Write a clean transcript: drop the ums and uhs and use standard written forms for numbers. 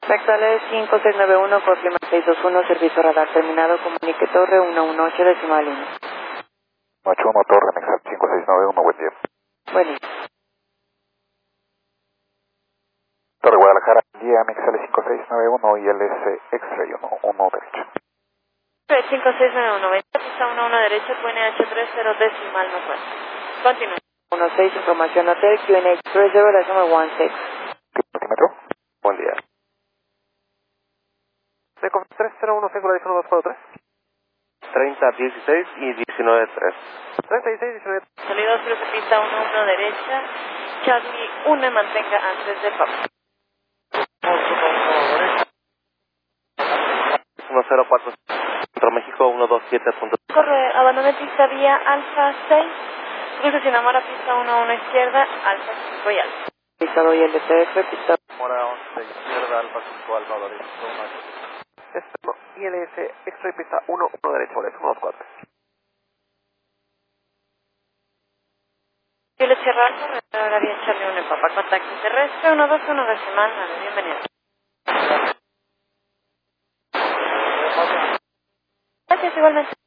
Mexales 5691, Corlima 621, servicio radar terminado, comunique Torre 118, decimal 1. 81 Torre, Mexal 5691, buen día. Buen día. Torre Guadalajara, día Mexales 5691, ILS X-Ray 1 derecho. 5691, pista 11 derecho, QNH30, decimal no cuenta. Continúe. 16, información hotel, QNH 30, decimal 16. ¿Partímetro? Buen día. Seco 301, Seco, la 1243. 30, 16 y 19, 3. 36, 19. Salida cruce pista 11 derecha, Charlie 1 mantenga antes de Papa. 104, Centro México 127. Corre, abandone pista vía Alfa 6, cruce sin amor a pista 11 izquierda, Alfa 5 y Alfa. Pista 2 y LTF, pista Mora 11, izquierda, Alfa 5, Alfa, derecho, ILS X-Ray, pista 1 derecho, 124. y le cierra ahora bien Charlie 1 en Papa, contacto terrestre 121 decimal, bienvenido. Gracias igualmente.